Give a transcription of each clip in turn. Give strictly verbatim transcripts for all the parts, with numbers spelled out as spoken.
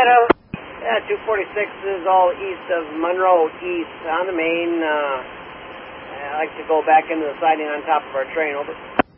over. Yeah, two forty-six is all east of Monroe East on the main. Uh, I like to go back into the siding on top of our train, over.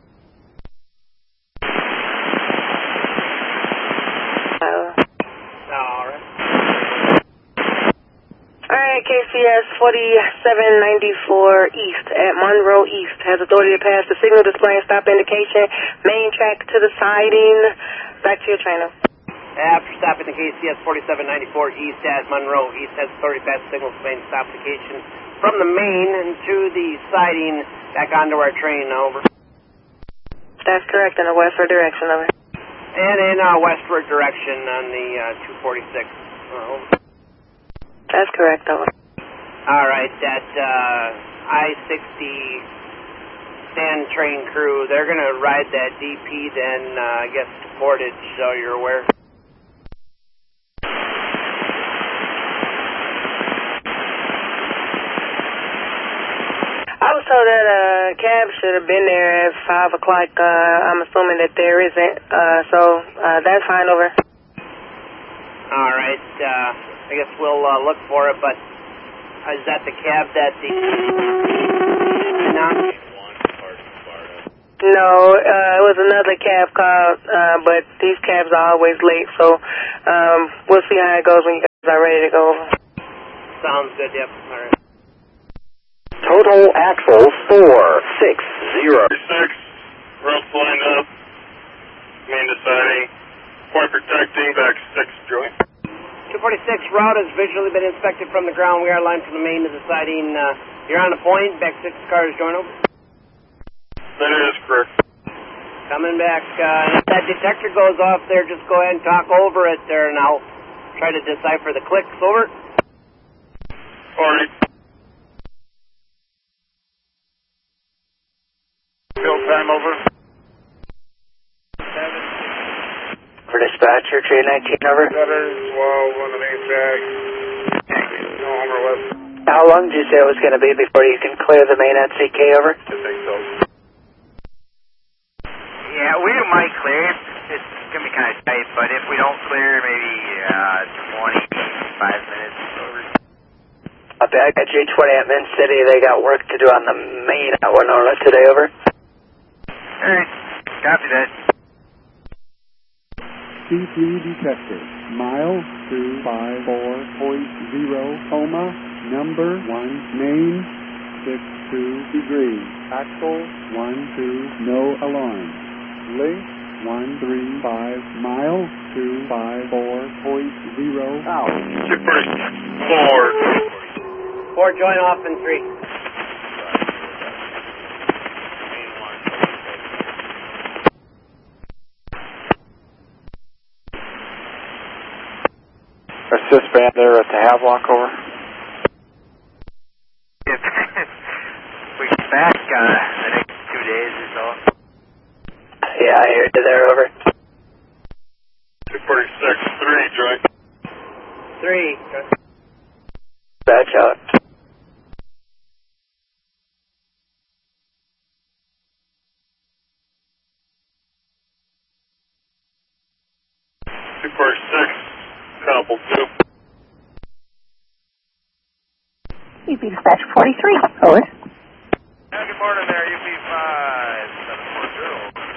Alright, K C S forty-seven ninety-four East at Monroe East has authority to pass the signal displaying stop indication, main track to the siding. Back to your trainer. After stopping the K C S forty-seven ninety-four East at Monroe East has authority to pass the signal displaying stop indication from the main and to the siding back onto our train, over. That's correct, in the westward direction, over. And in uh, westward direction on the uh, two forty-six, uh, over. That's correct, over. All right, that uh, I sixty stand train crew, they're going to ride that D P then, uh, I guess, to Portage, so you're aware. I was told that a uh, cab should have been there at five o'clock. Uh, I'm assuming that there isn't, uh, so uh, that's fine, over. All right, uh, I guess we'll uh, look for it, but is that the cab that the... No, uh, it was another cab called, uh, but these cabs are always late, so um, we'll see how it goes when you guys are ready to go over. Sounds good, yep, all right. Total axle four six zero. six, ropes lined up, main deciding, point protecting, back six, Joey. two forty-six route has visually been inspected from the ground. We are lined from the main to the siding. Uh, you're on the point. Back six cars join over. That is correct. Coming back. Uh, if that detector goes off there, just go ahead and talk over it there, and I'll try to decipher the clicks, over. All right. Fill time, over. For dispatcher, train nineteen, over. seven, twelve on the main track. No Homer West. How long did you say it was going to be before you can clear the main at C K, over? I think so. Yeah, we might clear it. It's going to be kind of tight, but if we don't clear, maybe uh, twenty-five minutes, over. Okay, I got G twenty at Min City. They got work to do on the main at Winona today, over. All right, copy that. C three detector, mile two five four point zero, coma, number one, main, six two degrees, axle, one two, no alarm, link, one three five, mile, two five four point zero, out. Super four. Four join off in three. Assist band there at the Havelock, over. If we get back uh, the next two days or so. Yeah, I hear you there, over. two forty-six, three, joint. Three. Batch out. two forty-six, couple two. U P dispatch forty-three, over. Yeah, good morning there, U P five seven four zero.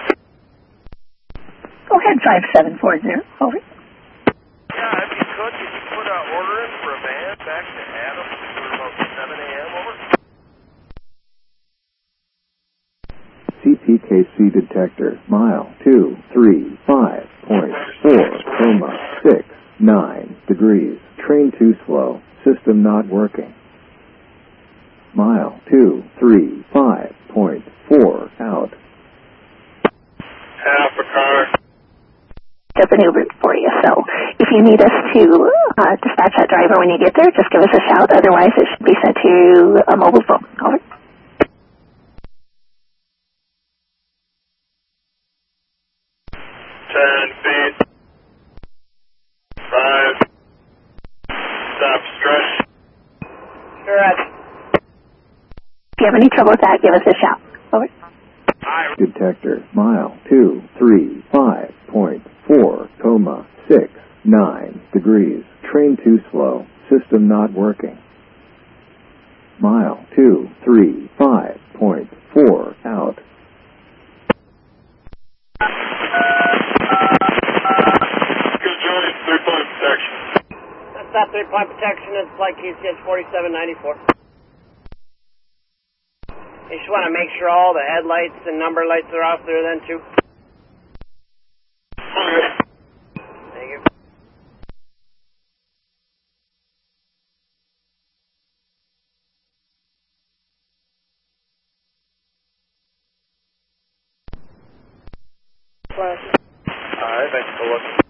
Go ahead, drive seven four zero, over. Yeah, if you could, could you put an order in for a van back to Adams for about seven a m, over? C P K C detector, mile two three five point four, coma six nine degrees. Train too slow. System not working. Mile two three five point four out. Half a car. Up an Uber for you, so if you need us to uh, dispatch that driver when you get there, just give us a shout. Otherwise, it should be sent to a mobile phone, over. Ten feet. Five. Stop stretch. Sure, Ed. If you have any trouble with that, give us a shout, over. Detector, mile two three five point four, coma six nine degrees. Train too slow. System not working. Mile two three five point four out. Good join, three-point protection. That's that three-point protection is flight K C S forty-seven ninety-four. You just want to make sure all the headlights and number lights are off there then too. Okay. Thank you. Alright, thanks for looking.